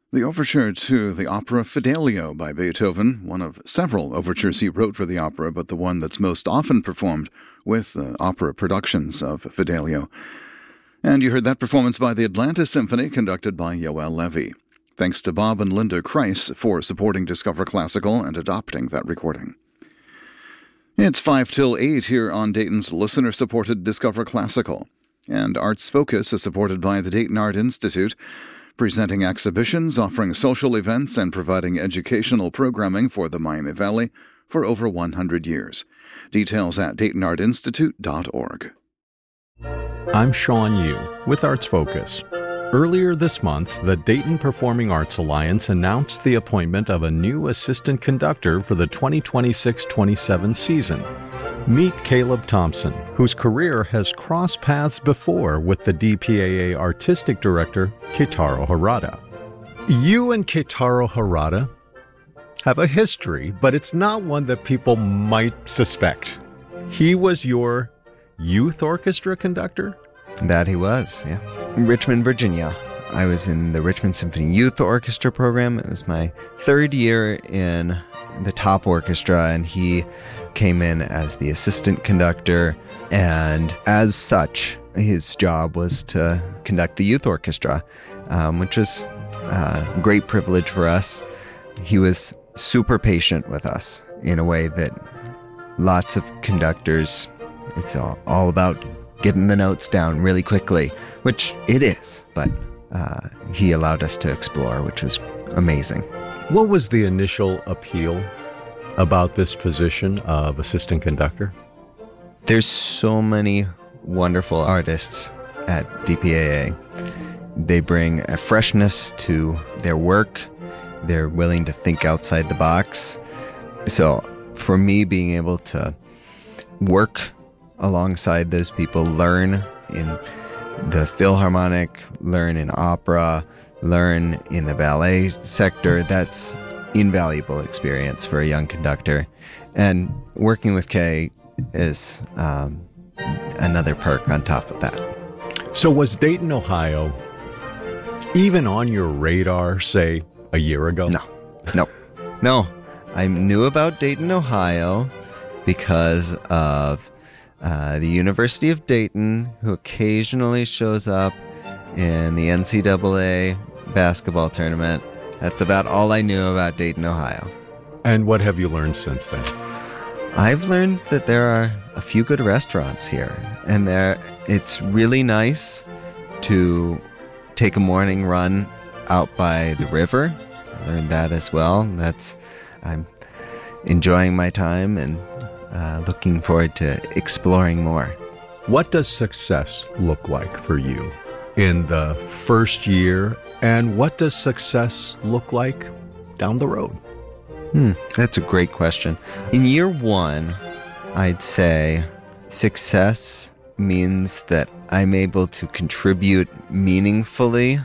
The overture to the opera Fidelio by Beethoven, one of several overtures he wrote for the opera, but the one that's most often performed with opera productions of Fidelio. And you heard that performance by the Atlanta Symphony, conducted by Yoel Levy. Thanks to Bob and Linda Kreis for supporting Discover Classical and adopting that recording. It's 5 till 8 here on Dayton's listener-supported Discover Classical. And Arts Focus is supported by the Dayton Art Institute, presenting exhibitions, offering social events, and providing educational programming for the Miami Valley for over 100 years. Details at DaytonArtInstitute.org. I'm Sean Yu with Arts Focus. Earlier this month, the Dayton Performing Arts Alliance announced the appointment of a new assistant conductor for the 2026-27 season. Meet Caleb Thompson, whose career has crossed paths before with the DPAA artistic director, Keitaro Harada. You and Keitaro Harada have a history, but it's not one that people might suspect. He was your youth orchestra conductor? That he was, yeah. In Richmond, Virginia. I was in the Richmond Symphony Youth Orchestra program. It was my third year in the top orchestra, and he came in as the assistant conductor, and as such, his job was to conduct the youth orchestra, which was a great privilege for us. He was super patient with us in a way that lots of conductors, it's all about getting the notes down really quickly, which it is, but he allowed us to explore, which was amazing. What was the initial appeal about this position of assistant conductor? There's so many wonderful artists at DPAA. They bring a freshness to their work. They're willing to think outside the box. So for me, being able to work alongside those people, learn in the Philharmonic, learn in opera, learn in the ballet sector, that's invaluable experience for a young conductor. And working with Kay is another perk on top of that. So was Dayton, Ohio, even on your radar, say, a year ago? No. I knew about Dayton, Ohio because of the University of Dayton, who occasionally shows up in the NCAA basketball tournament. That's about all I knew about Dayton, Ohio. And what have you learned since then? I've learned that there are a few good restaurants here, and it's really nice to take a morning run out by the river. I learned that as well. I'm enjoying my time and looking forward to exploring more. What does success look like for you in the first year, and what does success look like down the road? That's a great question. In year one, I'd say success means that I'm able to contribute meaningfully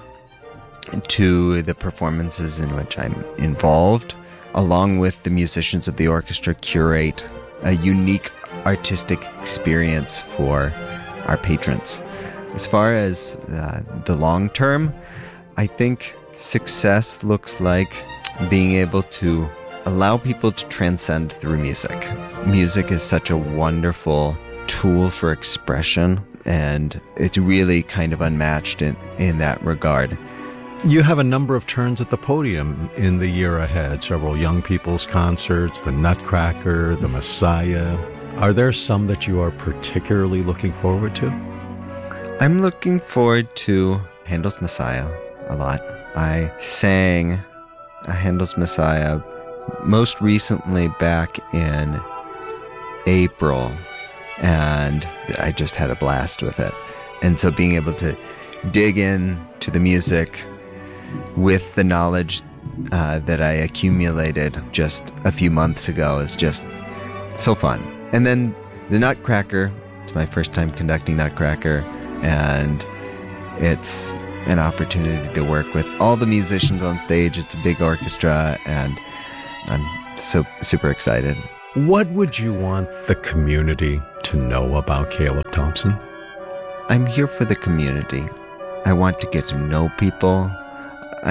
to the performances in which I'm involved, along with the musicians of the orchestra, curate a unique artistic experience for our patrons. As far as the long term, I think success looks like being able to allow people to transcend through music. Music is such a wonderful tool for expression, and it's really kind of unmatched in that regard. You have a number of turns at the podium in the year ahead, several young people's concerts, the Nutcracker, the Messiah. Are there some that you are particularly looking forward to? I'm looking forward to Handel's Messiah a lot. I sang Handel's Messiah most recently back in April, and I just had a blast with it. And so being able to dig in to the music with the knowledge that I accumulated just a few months ago is just so fun. And then the Nutcracker, it's my first time conducting Nutcracker, and it's an opportunity to work with all the musicians on stage. It's a big orchestra, and I'm so super excited. What would you want the community to know about Caleb Thompson? I'm here for the community. I want to get to know people.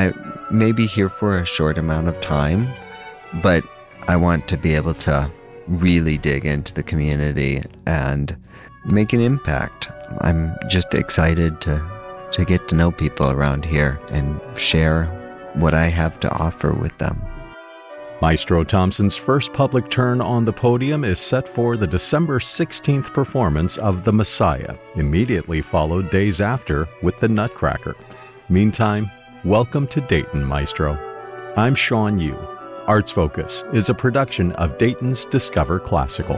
may be here for a short amount of time, but I want to be able to really dig into the community and make an impact. I'm just excited to get to know people around here and share what I have to offer with them. Maestro Thompson's first public turn on the podium is set for the December 16th performance of The Messiah, immediately followed days after with The Nutcracker. Meantime, welcome to Dayton, Maestro. I'm Sean Yu. Arts Focus is a production of Dayton's Discover Classical.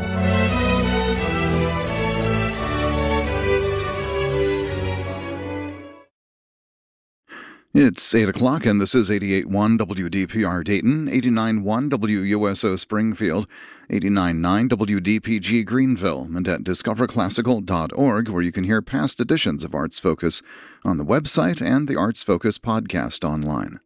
It's 8 o'clock, and this is 88.1 WDPR Dayton, 89.1 WUSO Springfield, 89.9 WDPG Greenville, and at discoverclassical.org, where you can hear past editions of Arts Focus on the website and the Arts Focus podcast online.